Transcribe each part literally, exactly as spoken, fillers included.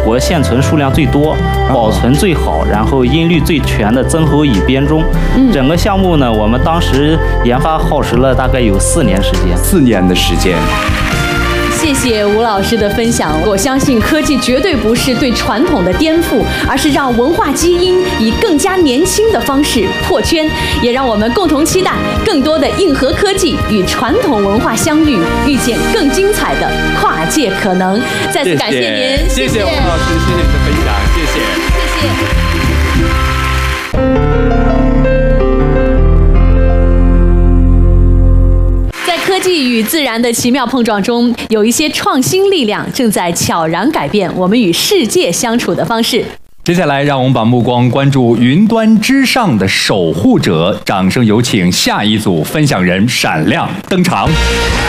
国现存数量最多、保存最好，然后音律最全的曾侯乙编钟。嗯，整个项目呢，我们当时研发耗时了大概有四年时间。 四年的时间。 谢谢吴老师的分享。我相信科技绝对不是对传统的颠覆，而是让文化基因以更加年轻的方式破圈，也让我们共同期待更多的硬核科技与传统文化相遇，遇见更精彩的跨界可能。再次感谢您， 谢谢吴老师，谢谢你的分享，谢谢， 谢谢。科技与自然的奇妙碰撞中，有一些创新力量正在悄然改变我们与世界相处的方式。 接下来，让我们把目光关注云端之上的守护者，掌声有请下一组分享人闪亮登场。欢迎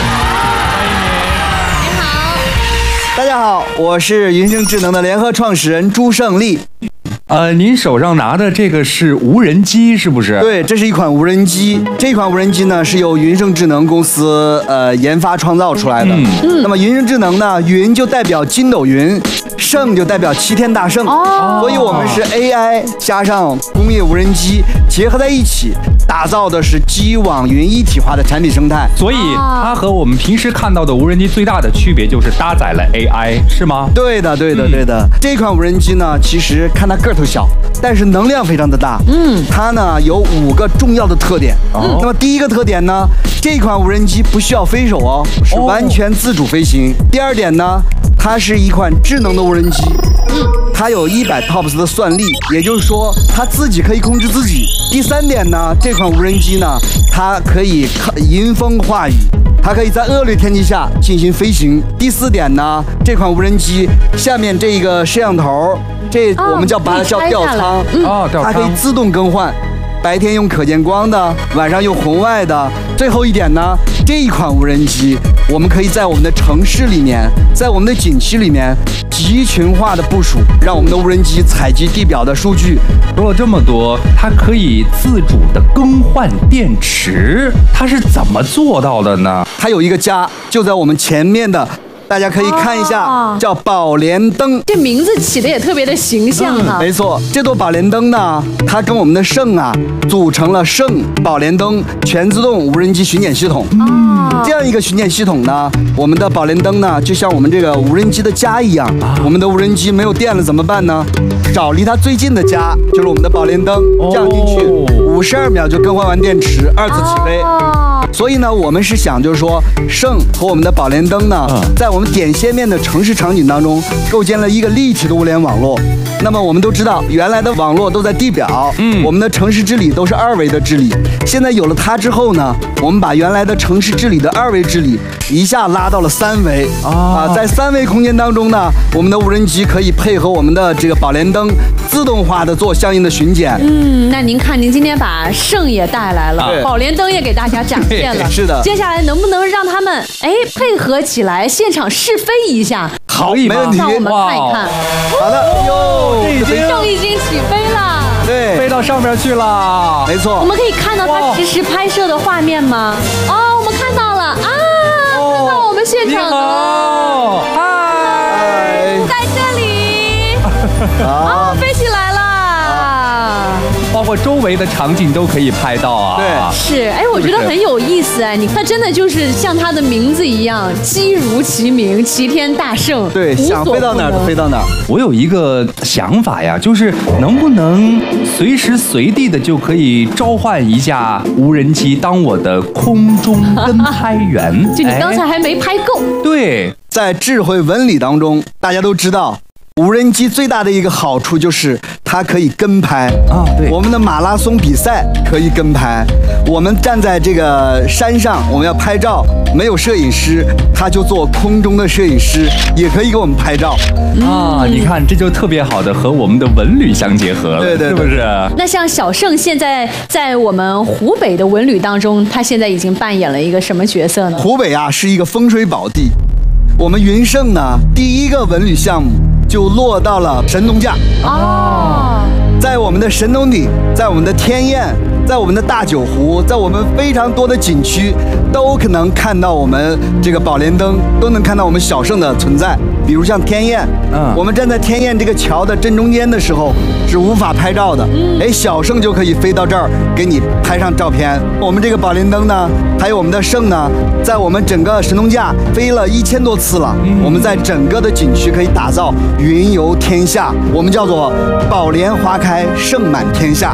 你，你好， 大家好，我是云生智能的联合创始人朱胜利。 呃，您手上拿的这个是无人机，是不是？ 对，这是一款无人机。这款无人机呢是由云盛智能公司呃研发创造出来的。嗯，那么云盛智能呢，云就代表筋斗云，盛就代表齐天大圣。哦，所以我们是 A I 加上工业无人机结合在一起，打造的是机网云一体化的产品生态。 所以它和我们平时看到的无人机最大的区别就是搭载了 A I， 是吗？ 对的，对的，对的。嗯，这款无人机呢，其实看它个头小，但是能量非常的大。嗯，它呢有五个重要的特点。嗯，那么第一个特点呢，这款无人机不需要飞手哦，是完全自主飞行。哦，第二点呢，它是一款智能的无人机。嗯，它有一百 T O P S 的算力，也就是说它自己可以控制自己。第三点呢，这款无人机呢，它可以迎风化雨。它可以在恶劣天气下进行飞行。第四点呢，这款无人机下面这个摄像头，这我们叫把它叫吊舱， 哦， 它可以自动更换，白天用可见光的，晚上用红外的。最后一点呢，这一款无人机我们可以在我们的城市里面，在我们的景区里面集群化的部署，让我们的无人机采集地表的数据。 说了这么多，它可以自主的更换电池，它是怎么做到的呢？ 它有一个家，就在我们前面的。大家可以看一下，哦，叫宝莲灯， 这名字起的也特别的形象啊。 嗯，没错，这座宝莲灯呢，它跟我们的盛啊组成了盛宝莲灯全自动无人机巡检系统。嗯，这样一个巡检系统呢，我们的宝莲灯呢，就像我们这个无人机的家一样。啊，我们的无人机没有电了怎么办呢？找离它最近的家，就是我们的宝莲灯，这样进去，五十二秒就更换完电池，二次起飞。哦，所以呢，我们是想就是说，盛和我们的宝莲灯呢，在我们我们点线面的城市场景当中构建了一个立体的物联网络。那么我们都知道，原来的网络都在地表，嗯，我们的城市治理都是二维的治理。现在有了它之后呢，我们把原来的城市治理的二维治理一下拉到了三维。啊，在三维空间当中呢，我们的无人机可以配合我们的这个宝莲灯，自动化的做相应的巡检。 嗯，那您看，您今天把盛也带来了，宝莲灯也给大家展现了。 是的， 接下来能不能让他们哎配合起来，现场试飞一下？ 好，没问题， 让我们看一看。 好的，哟， 盛已经起飞了， 对， 飞到上面去了， 没错。 我们可以看到它实时拍摄的画面吗？哦，我们看到了啊，看到我们现场了，嗨，在这里，啊，飞起来了。 包括周围的场景都可以拍到啊。 对， 是，哎，我觉得很有意思哎，你它真的就是像它的名字一样，机如其名，齐天大圣。 对，想飞到哪儿就飞到哪儿。 我有一个想法呀，就是能不能随时随地的就可以召唤一架无人机当我的空中跟拍员？ 就你刚才还没拍够。 哎，对， 在智慧纹理当中，大家都知道。无人机最大的一个好处就是它可以跟拍啊，对，我们的马拉松比赛可以跟拍。我们站在这个山上，我们要拍照，没有摄影师，他就做空中的摄影师，也可以给我们拍照啊。你看，这就特别好的和我们的文旅相结合了， 对对， 是不是？ 那像小盛现在在我们湖北的文旅当中，他现在已经扮演了一个什么角色呢？ 湖北啊是一个风水宝地，我们云盛呢第一个文旅项目就落到了神农架哦，在我们的神农顶，在我们的天堰，在我们的大九湖，在我们非常多的景区，都可能看到我们这个宝莲灯，都能看到我们小盛的存在。 比如像天燕，嗯，我们站在天燕这个桥的正中间的时候是无法拍照的，哎，小圣就可以飞到这儿给你拍上照片。我们这个宝莲灯呢，还有我们的圣呢，在我们整个神农架飞了一千多次了，我们在整个的景区可以打造云游天下，我们叫做宝莲花开，圣满天下。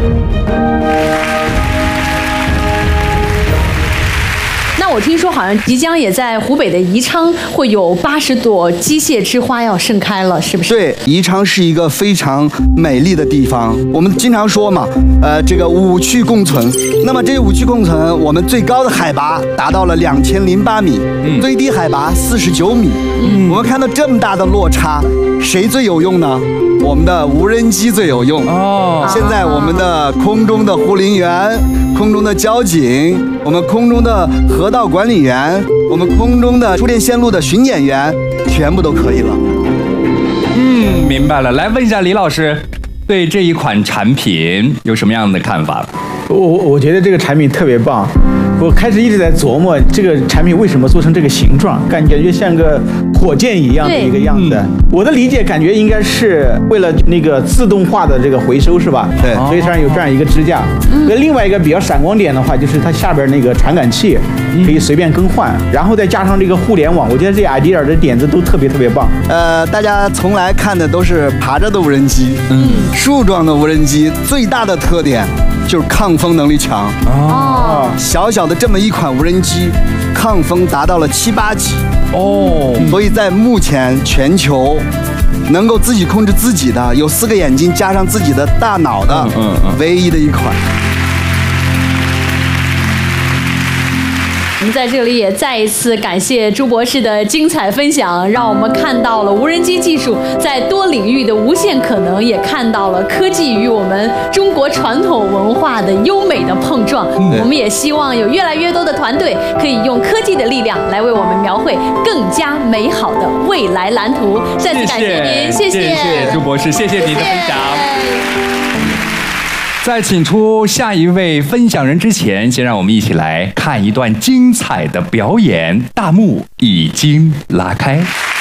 那我听说好像即将也在湖北的宜昌会有八十朵机械之花要盛开了，是不是？ 对，宜昌是一个非常美丽的地方。我们经常说嘛，呃，这个五趣共存。那么这五趣共存，我们最高的海拔达到了两千零八米，嗯、最低海拔四十九米。嗯、我们看到这么大的落差，谁最有用呢？我们的无人机最有用哦。现在我们的空中的护林员、空中的交警、我们空中的河道管理员、我们空中的输电线路的巡检员，全部都可以了。 嗯，明白了。来问一下李老师，对这一款产品有什么样的看法？ 我我觉得这个产品特别棒。我开始一直在琢磨这个产品为什么做成这个形状，感觉像个火箭一样的一个样子。我的理解感觉应该是为了那个自动化的这个回收，是吧？ 对， 所以上有这样一个支架。那、嗯、另外一个比较闪光点的话，就是它下边那个传感器可以随便更换，嗯、然后再加上这个互联网，我觉得这 idea 的点子都特别特别棒。 呃，大家从来看的都是爬着的无人机，嗯，树状的无人机最大的特点就是抗风能力强哦，小小的这么一款无人机，抗风达到了七八级哦，所以在目前全球能够自己控制自己的，有四个眼睛加上自己的大脑的，嗯嗯，唯一的一款。 我们在这里也再一次感谢朱博士的精彩分享，让我们看到了无人机技术在多领域的无限可能，也看到了科技与我们中国传统文化的优美的碰撞。嗯、我们也希望有越来越多的团队可以用科技的力量来为我们描绘更加美好的未来蓝图。再次感谢您，谢谢， 谢谢朱博士，谢谢您的分享。在请出下一位分享人之前，先让我们一起来看一段精彩的表演。大幕已经拉开。